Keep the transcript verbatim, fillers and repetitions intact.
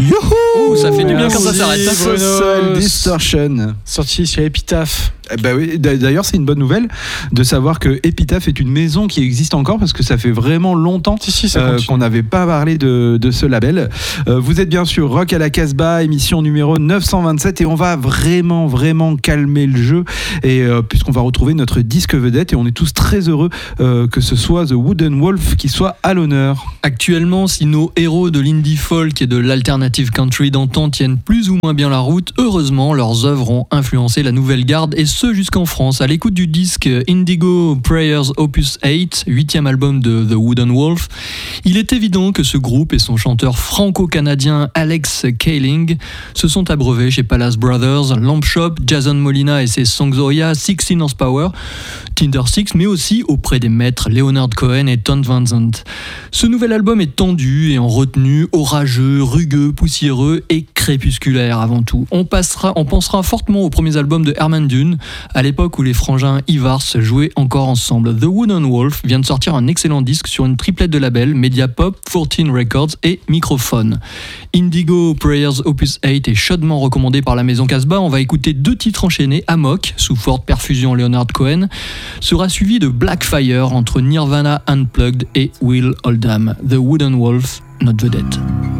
Youhou, ça fait du bien quand ça s'arrête. Bruno Distortion. Sorti chez Epitaph. Bah oui, d'ailleurs c'est une bonne nouvelle de savoir que Epitaph est une maison qui existe encore parce que ça fait vraiment longtemps si, si, euh, qu'on n'avait pas parlé de, de ce label. Euh, vous êtes bien sûr Rock à la Casbah, émission numéro neuf cent vingt-sept et on va vraiment vraiment calmer le jeu et euh, puisqu'on va retrouver notre disque vedette et on est tous très heureux euh, que ce soit The Wooden Wolf qui soit à l'honneur. Actuellement, si nos héros de l'indie folk et de l'alternative country d'antan tiennent plus ou moins bien la route, heureusement leurs œuvres ont influencé la nouvelle garde et ce jusqu'en France. À l'écoute du disque Indigo Prayers Opus huit, huitième album de The Wooden Wolf, il est évident que ce groupe et son chanteur franco-canadien Alex Kaling se sont abreuvés chez Palace Brothers, Lamp Shop, Jason Molina et ses Songzoya, sixteen Horsepower, Tinder Six, mais aussi auprès des maîtres Leonard Cohen et Ton Van Zandt. Ce nouvel album est tendu et en retenue, orageux, rugueux, poussiéreux et crépusculaire avant tout. On, passera, on pensera fortement aux premiers albums de Herman Dune, à l'époque où les frangins Ivars jouaient encore ensemble. The Wooden Wolf vient de sortir un excellent disque sur une triplette de labels, Mediapop, fourteen Records et Microphone. Indigo Prayers Opus huit est chaudement recommandé par la maison Casbah. On va écouter deux titres enchaînés. Amok, sous forte perfusion Leonard Cohen, sera suivi de Blackfire entre Nirvana Unplugged et Will Oldham. The Wooden Wolf, notre vedette.